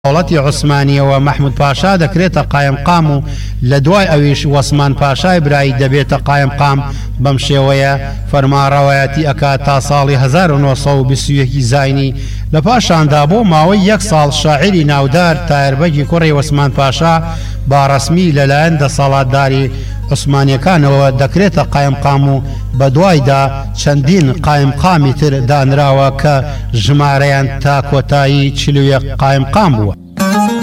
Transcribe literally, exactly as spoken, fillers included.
دەوڵەتی عوسمانیەوە محمود پاشا دەکرێتە قایم قام و لە دوای ئەویش وەسمان پاشای برایی دەبێتە قایم قام. بەم شێوەیە فەرمانڕەوایەتی ئەکات تا ساڵی هەزار و نۆ سەد و بیست و یەک زاینی. لە پاشاندا بۆ ماوەی یەک ساڵ شاعری ناودار تایربەگی کوڕی وەسمان پاشا با ڕەسمی لەلایەن دەسەڵاتداری عوسمانیەکانەوە دەکرێتە قایم قام و بە دوایدا چەندین قایم قامی تر دانراوە کە ژمارەیان تا کۆتایی چل و یەک قایم قام بووە.